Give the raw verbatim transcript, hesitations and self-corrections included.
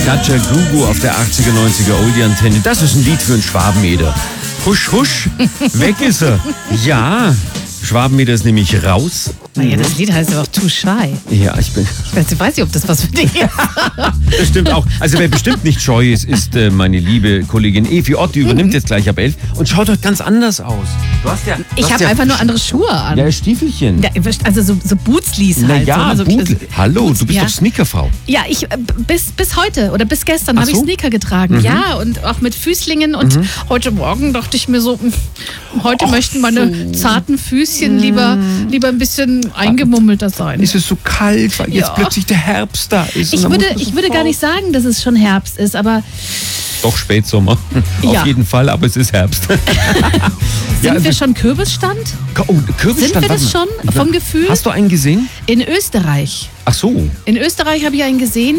Katja Gugu auf der achtziger, neunziger Oldie-Antenne. Das ist ein Lied für einen Schwabeneder. Husch, husch, weg ist er. Ja, Schwabeneder ist nämlich raus. Naja, das Lied heißt aber auch Too Shy. Ja, ich bin... Ich weiß, ich weiß nicht, ob das was für dich ist. Das stimmt auch. Also wer bestimmt nicht scheu ist, ist äh, meine liebe Kollegin Evi Ott. Die übernimmt mhm. jetzt gleich ab elf und schaut heute ganz anders aus. Du hast ja, du ich habe ja einfach nur andere Schuhe an. Ja, Stiefelchen. Ja, also so, so Bootslies Na halt. ja, so, Boot. so, Hallo, Boots, du bist ja. doch Sneakerfrau. Ja, ich äh, bis, bis heute oder bis gestern habe so? ich Sneaker getragen. Mhm. Ja, und auch mit Füßlingen. Und mhm. heute Morgen dachte ich mir so, heute Och, möchten meine so. zarten Füßchen mhm. lieber, lieber ein bisschen eingemummelter sein. Ist es so kalt, weil jetzt ja. plötzlich der Herbst da ist? Ich würde, ich würde gar nicht sagen, dass es schon Herbst ist, aber... Doch, Spätsommer. Ja. Auf jeden Fall, aber es ist Herbst. Sind ja, also wir schon Kürbisstand? Oh, Kürbisstand? Sind wir das schon vom Gefühl? Hast du einen gesehen? In Österreich. Ach so. In Österreich habe ich einen gesehen.